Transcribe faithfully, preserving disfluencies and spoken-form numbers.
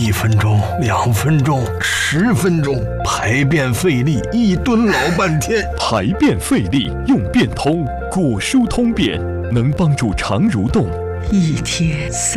一分钟、两分钟、十分钟，排便费力，一蹲老半天。 排便费力用便通，果蔬通便，能帮助肠蠕动。 一天